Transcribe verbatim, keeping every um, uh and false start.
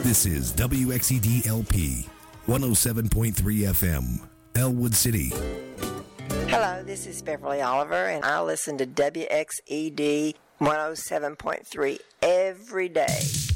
This is W X E D L P, one oh seven point three F M, Elwood City. Hello, this is Beverly Oliver, and I listen to W X E D one oh seven point three every day.